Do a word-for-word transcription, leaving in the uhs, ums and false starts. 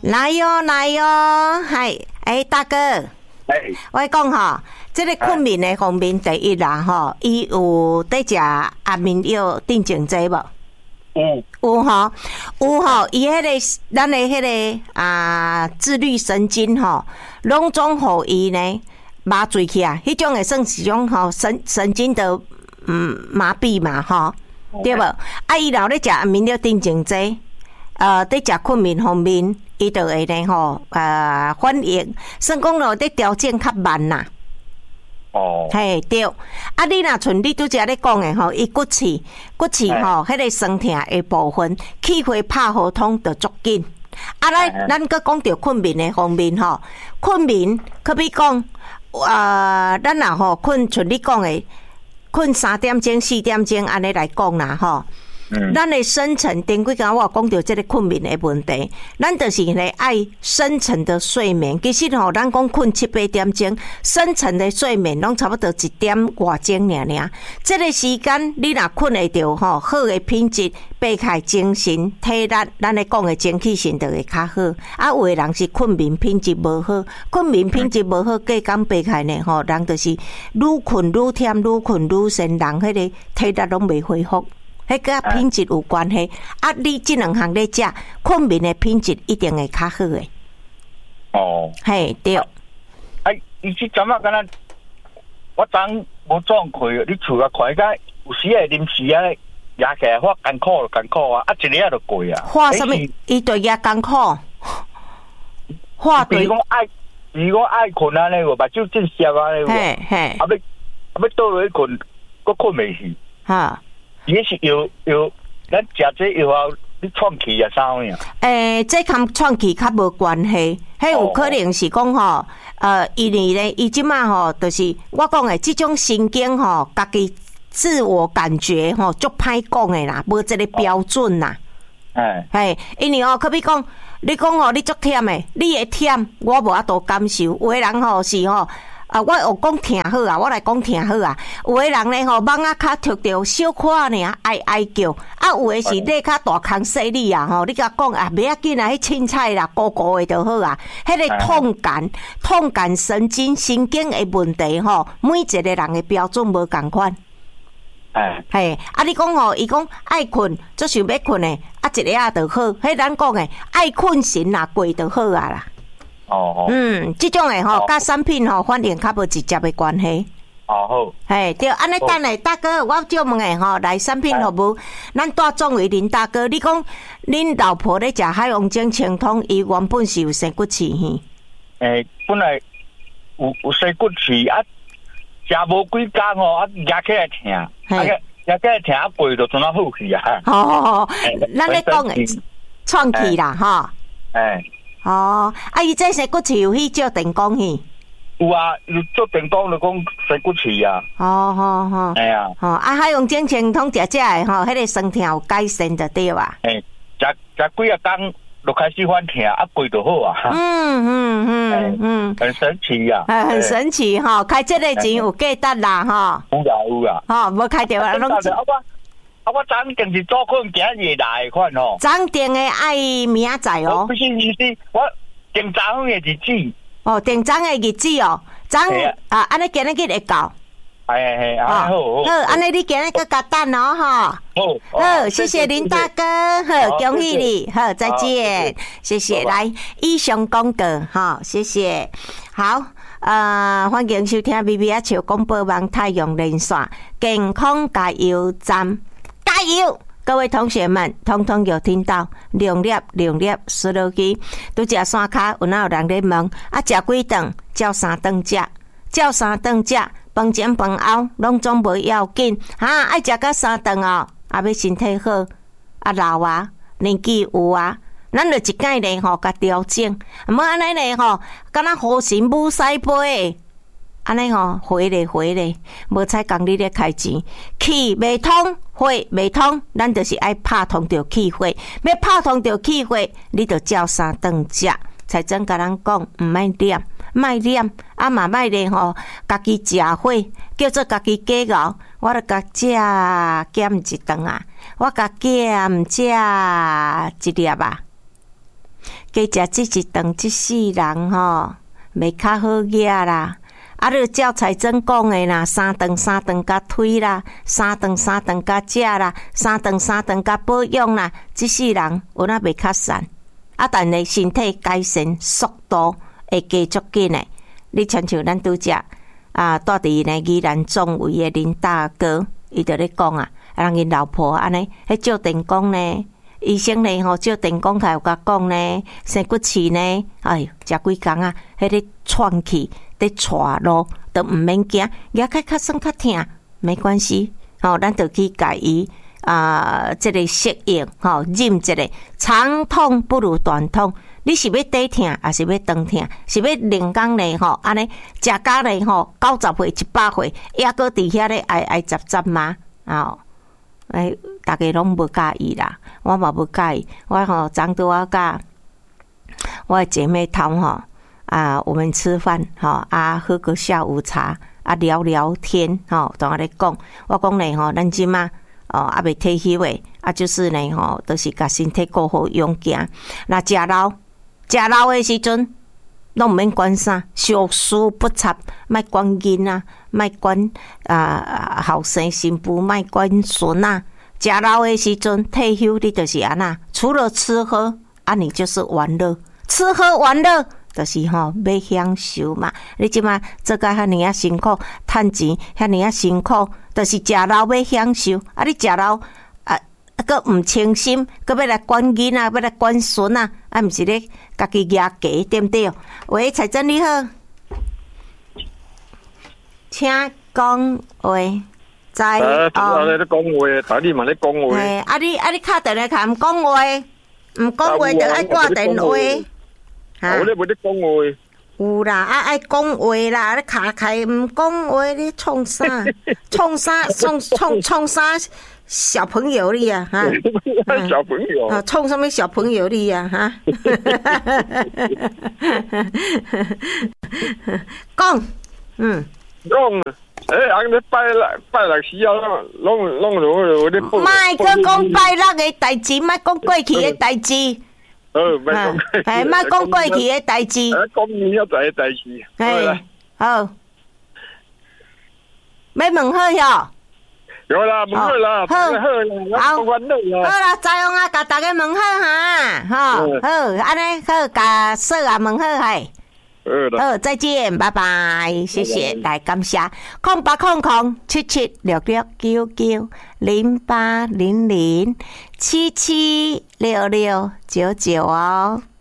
来哟来哟，嗨，哎大哥， 哎， 我讲吼，这个困眠的方面第一啦吼，伊有在食安眠药镇静剂无？ 有有吼，有吼，伊迄个咱的迄个啊自律神经吼，拢总互伊呢麻醉起啊，迄种会算是种吼神神经的嗯麻痹嘛吼，对无？啊，伊若咧食安眠药镇静剂，呃，在食困眠方面，伊就会呢吼呃反应，算讲咯在调整较慢啦。 哦， 嘿对，啊你若像你拄则咧讲诶吼，伊骨刺骨刺吼，迄个酸痛诶部分，气血拍互通就足紧。啊，咱咱搁讲着困眠诶方面吼，困眠可比讲，呃，咱若吼困像你讲诶，困三点钟、四点钟安尼来讲啦吼。嗯、咱的深层，顶几工我讲到这个困眠的问题，咱就是咧爱深层的睡眠。其实吼，咱讲困七八点钟，深层的睡眠拢差不多一点外钟尔尔。这个时间你若困会着吼，好的品质，擘开精神、体力，咱咧讲的精气神就会较好。啊，有的人是困眠品质无好，困眠品质无好，过工擘开呢吼，人就是愈困愈忝，愈困愈神，人迄个体力拢未恢复。迄个品质有关系，啊！你这两项咧食，困眠的品质一定会较好诶。 哦， 嘿对。 哎，伊即阵啊，敢若我昨无撞开，你厝啊看甲有时会临时啊，压起来发艰苦就艰苦啊，啊一日啊就过啊。 发什么？伊对压艰苦。发对。 比如讲爱，比如讲爱困安尼个，目睭真涩安尼个。 嘿嘿。 啊要啊要倒落去困，佫困袂去。 哈。 伊是药药，咱食这药后，你创气啊啥物啊？ 诶，这跟创气较无关系，迄有可能是讲吼，呃，因为咧，伊即马吼，就是我讲诶，即种神经吼，家己自我感觉吼，足歹讲诶啦，无一个标准啦。 哎， 嘿，因为哦，可比讲，你讲吼，你足忝诶，你会忝，我无法度感受，有诶人吼是吼。啊，我有讲听好啊，我来讲听好啊。有诶人咧吼，蠓仔脚踢着小可尔，哀哀叫；啊，有诶是咧较大空细哩啊吼，你甲讲啊，袂要紧啊，迄凊彩啦，糊糊诶就好啊。迄个痛感、痛感神经、神经诶问题吼，每一个人诶标准无共款。 哎， 嘿，啊，你讲吼，伊讲爱困，做想要困诶，啊，一个啊就好。迄咱讲诶，爱困神啦，过就好啊啦。 哦， 嗯，这种诶吼，甲产品吼，反正较无直接的关系。 哦好， 嘿，对，安尼等下大哥，我借问诶吼，来产品服务，咱大众为林大哥，你讲恁老婆咧食海王精清通，伊原本是有生骨刺嘿？ 诶，本来有有生骨刺啊，食无几工吼，啊压起来疼，啊压起来疼啊，背就全啊好去啊。 哦，咱咧讲诶，创气啦，哈。 诶。 哦，啊！伊这生骨刺有去照电工去？ 有啊，有做电工就讲生骨刺啊。 哦吼吼。 哎呀。 哦，啊，海用精清通食食诶吼，迄个酸痛有改善就对啊。 诶，食食几啊工就开始反疼，啊过就好啊。 嗯嗯嗯嗯， 很神奇啊。 很神奇吼，开这个钱有价值啦吼。 有啦有啦。 吼，无开着啊，拢。 啊，我昨定是早可能今日来款吼。 昨定诶爱明仔载哦。 不是意思，我定昨诶日子。哦， 定昨诶日子哦，昨啊，安尼今日日会到。 哎哎哎，好好。 好，安尼你今日搁加等哦，哈。 好。 好，谢谢林大哥，好，恭喜你，好，再见，谢谢。来，以上广告，哈，谢谢。好。呃，欢迎收听 B B S 潮广播网太阳连线健康加油站。加油！各位同学们，通通有听到，两粒两粒输落去。拄只山骹有哪有人咧问？啊，食几顿？照三顿食，照三顿食。饭前饭后拢总无要紧，哈、啊，爱食到三顿哦。啊，要身体好，啊老啊，年纪有啊，咱就一概咧吼，甲调整。毋好安尼咧吼，敢若好心母使飞。安尼吼，回咧回咧，无采讲你咧开钱，气未通，血未通，咱就是爱拍通着气血。要拍通着气血，你就照三顿食。才真甲咱讲，毋卖念，卖念，啊嘛卖咧吼，家己食火，叫做家己加熬。我著甲食减一顿啊，我甲减食一粒啊。 加食这一顿，这世人吼，袂较好惹啦。啊，你照财政讲的啦，三顿三顿甲推啦，三顿三顿甲食啦，三顿三顿甲保养啦，这世人有哪袂较瘦？啊，但是身体改善速度会加足紧的。你亲像咱拄只啊，住伫呢宜兰总位的林大哥，伊就咧讲啊，人因老婆安尼，迄照电工呢，医生呢吼照电工开有甲讲呢，生骨刺呢，哎哟，食几工啊，迄个喘气，伫带路都毋免惊，牙开较酸较痛，没关系，吼、哦，咱就去甲伊啊，即、这个适应，吼、哦，忍一个，长痛不如短痛。你是要短痛，还是要长痛？是要零工呢？吼，安尼食甲呢？吼，九十岁、一百岁，抑搁伫遐咧挨挨杂杂吗？哦，哎，大家拢无介意啦，我嘛无介意。我吼，昨拄我甲我的姐妹淘吼啊，我们吃饭吼啊，喝个下午茶啊，聊聊天吼，同我咧讲，我讲呢吼，咱即马哦，啊未退休诶，啊就是呢吼，都、就是甲身体顾好养行，那食老。食老的时阵，拢毋免管啥，小事不插，莫管囡仔，莫管啊后生新妇，莫管孙仔。食老的时阵，退休你就是安那，除了吃喝，啊你就是玩乐，吃喝玩乐，就是吼要享受嘛。你即马做甲遐尼啊辛苦，趁钱遐尼啊辛苦，就是食老要享受。啊，你食老啊，佫毋清心，佫要来管囡仔，要来管孙仔，啊，毋是咧。家己压价对不对？喂，财政你好，请讲话。在哦，啊，你咧讲话，大你嘛咧讲话。 嘿，啊你啊你敲电话卡毋讲话，毋讲话就爱挂电话。 哈，我咧无咧讲话。 有啦，啊爱讲话啦，你卡开毋讲话，你创啥？创啥？创创创啥？小朋友哩啊，哈！ 小朋友啊，冲什么小朋友哩啊，哈！讲，嗯， 讲，诶，啊，你拜六拜六时啊，拢拢拢我咧。 莫去讲拜六的代志，莫讲过去的代志。 好，莫讲。 系莫讲过去的代志。 讲明仔载的代志。 系，好。要问好哟。 有啦，问好啦，好，好啦，好烦恼啦。 好啦，再用啊，甲大家问好哈，吼，好，安尼好，甲说啊问好嘿。好，再见，拜拜，谢谢，来感谢，空八空空七七六六九九零八零零七七六六九九哦。